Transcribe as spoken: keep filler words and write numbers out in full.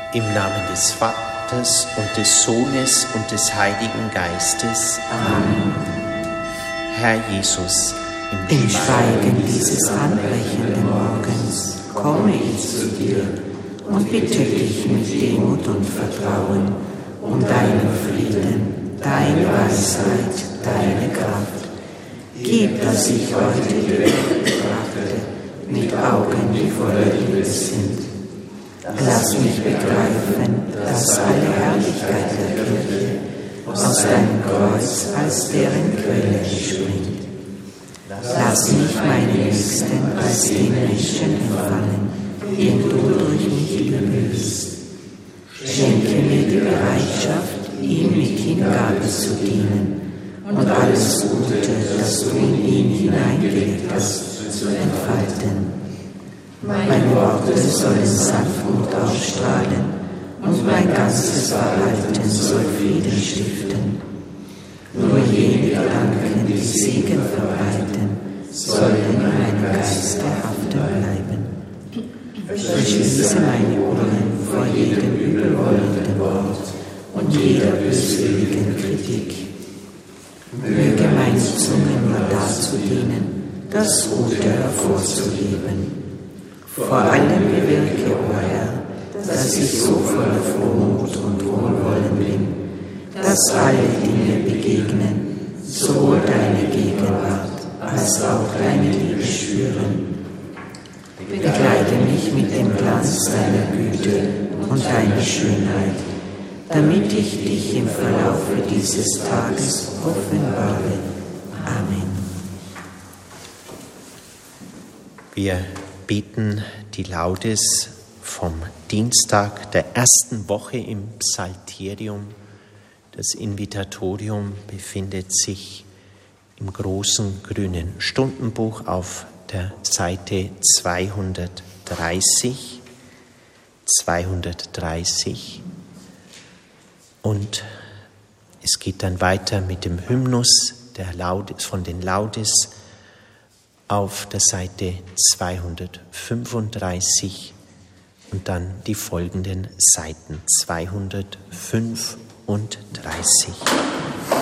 Im Namen des Vaters und des Sohnes und des Heiligen Geistes. Amen. Herr Jesus, im, Im Schweigen dieses anbrechenden Morgens komme ich zu dir und bitte dich mit Demut und Vertrauen um deinen Frieden, deine Weisheit, deine Kraft. Gib, dass ich heute die Welt betrachte mit Augen, die voller Liebe sind. Lass mich begreifen, dass alle Herrlichkeit der Kirche aus deinem Kreuz als deren Quelle springt. Lass mich meine Nächsten als den Menschen empfangen, den du durch mich lieben willst. Schenke mir die Bereitschaft, ihm mit Hingabe zu dienen und alles Gute, das du in ihn hineingelegt hast, zu entfalten. Meine Worte sollen Sanftmut ausstrahlen und mein ganzes Verhalten soll Frieden stiften. Nur jene Gedanken, die Segen verbreiten, sollen in meinem Geiste haften bleiben. Verschließe meine Ohren vor jedem übelwollenden Wort und jeder böswilligen Kritik. Möge meine Zunge nur dazu dienen, das Gute hervorzuheben. Vor allem bewirke, o Herr, dass ich so voller Frohmut und Wohlwollen bin, dass alle, die mir begegnen, sowohl deine Gegenwart als auch deine Liebe spüren. Begleite mich mit dem Glanz deiner Güte und deiner Schönheit, damit ich dich im Verlaufe dieses Tages offenbare. Amen. Wir beten die Laudes vom Dienstag der ersten Woche im Psalterium. Das Invitatorium befindet sich im großen grünen Stundenbuch auf der Seite zweihundertdreißig. zweihundertdreißig. Und es geht dann weiter mit dem Hymnus der Laudes, von den Laudes auf der Seite zweihundertfünfunddreißig und dann die folgenden Seiten zweihundertfünfunddreißig.